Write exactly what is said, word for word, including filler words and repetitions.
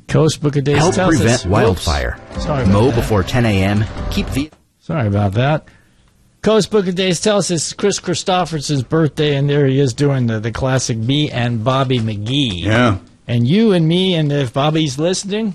Coast Book of Days Help tells prevent us, wildfire. Sorry about Mow that. before ten a.m. Keep the... Sorry about that. Coast Book of Days tells us it's Chris Christopherson's birthday, and there he is doing the, the classic Me and Bobby McGee. Yeah. And you and me, and if Bobby's listening,